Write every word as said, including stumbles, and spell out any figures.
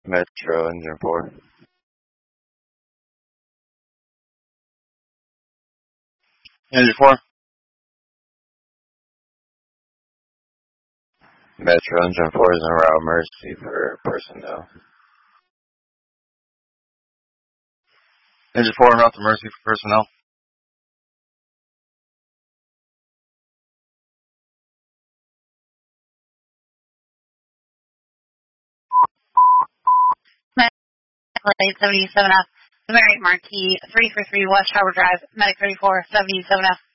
Metro Engine four. Engine four. Metro Engine four is en route emergency for personnel. Engine four en route emergency for personnel. Medic seventy-seven F, the Marriott Marquis, three for three West Harbor Drive, Medic thirty-four, seventy-seven F.